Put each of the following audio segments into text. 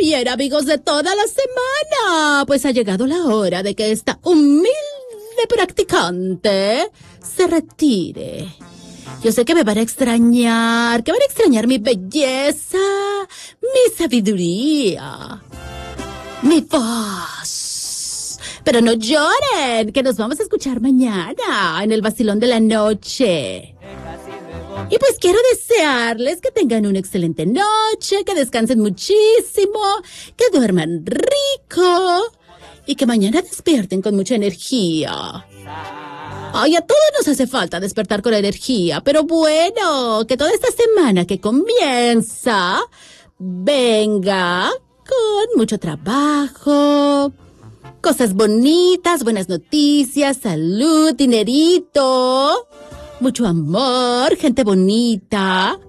bien, amigos de toda la semana. Pues ha llegado la hora de que esta humilde practicante se retire. Yo sé que me van a extrañar, mi belleza, mi sabiduría, mi voz. Pero no lloren, que nos vamos a escuchar mañana en el vacilón de la noche. Y pues quiero desearles que tengan una excelente noche, que descansen muchísimo, que duerman rico y que mañana despierten con mucha energía. Ay, a todos nos hace falta despertar con energía, pero bueno, que toda esta semana que comienza venga con mucho trabajo, cosas bonitas, buenas noticias, salud, dinerito, mucho amor, gente bonita.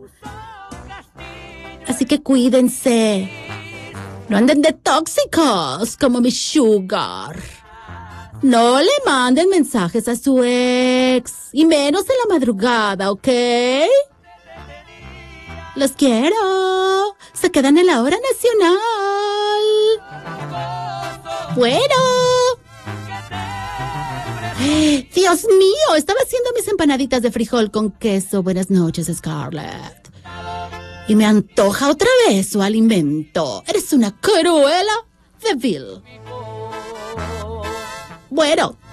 Así que cuídense. No anden de tóxicos como mi sugar. No le manden mensajes a su ex, y menos en la madrugada, ¿ok? Los quiero. Se quedan en la hora nacional. Bueno. Dios mío, estaba haciendo mis empanaditas de frijol con queso. Buenas noches, Scarlett. Y me antoja otra vez su alimento. Eres una cruela de vil. Bueno,